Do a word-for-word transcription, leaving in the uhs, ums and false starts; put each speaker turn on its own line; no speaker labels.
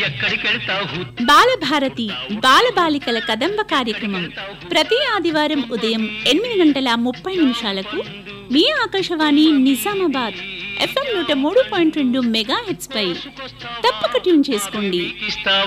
బాలభారతి బాలబాలికల కదంబ కార్యక్రమం ప్రతి ఆదివారం ఉదయం ఎనిమిది గంటల ముప్పై నిమిషాలకు మీ ఆకాశవాణి నిజామాబాద్ ఎఫ్ఎం నూట మూడు పాయింట్ రెండు మెగా హెట్స్ పై తప్పక ట్యూన్ చేసుకోండి.